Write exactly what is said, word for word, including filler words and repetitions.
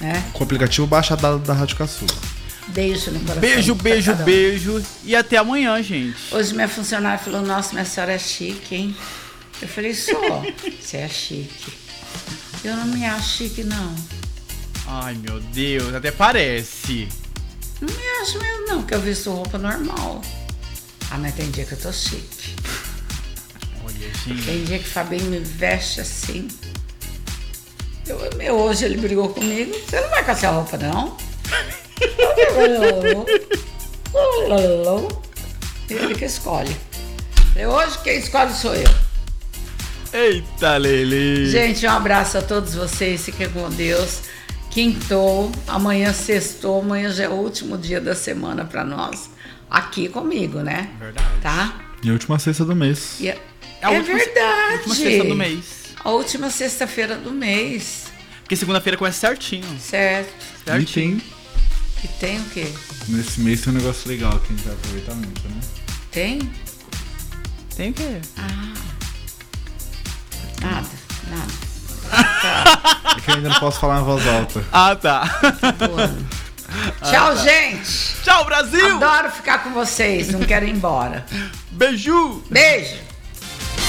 né? Com o aplicativo baixado da, da Rádio Caçula. Beijo no coração. Beijo, beijo, beijo. E até amanhã, gente. Hoje minha funcionária falou, nossa, minha senhora é chique, hein? Eu falei, sou. Você é chique. Eu não me acho chique, não. Ai, meu Deus, até parece. Não me acho mesmo, não, porque eu visto roupa normal. Ah, mas tem dia que eu tô chique. Olha, gente. Tem dia que o Fabinho me veste assim. Eu, eu, hoje ele brigou comigo. Você não vai com essa roupa, não? Ele que escolhe. Hoje quem escolhe sou eu. Eita, Lele. Gente, um abraço a todos vocês. Fiquem com Deus. Quintou, amanhã sextou, amanhã já é o último dia da semana pra nós. Aqui comigo, né? Verdade. Tá? E a última sexta do mês. E é É a é última- verdade. a última sexta do mês. A última sexta-feira do mês. Porque segunda-feira começa certinho. Certo. E Certinho. tem, E tem o quê? nesse mês tem um negócio legal que a gente vai aproveitar muito, né? Tem? Tem o quê? Ah. Nada, nada. É que eu ainda não posso falar em voz alta. Ah, tá. Boa. Tchau, gente. Tchau, Brasil. Adoro ficar com vocês. Não quero ir embora. Beijo. Beijo.